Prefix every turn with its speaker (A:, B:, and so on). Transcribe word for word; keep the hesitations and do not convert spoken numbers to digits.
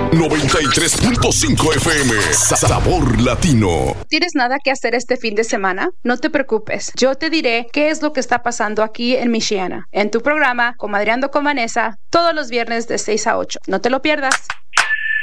A: noventa y tres punto cinco F M. Sabor Latino.
B: ¿Tienes nada que hacer este fin de semana? No te preocupes. Yo te diré qué es lo que está pasando aquí en Michiana, en tu programa Comadreando con Vanessa, todos los viernes de seis a ocho. No te lo pierdas.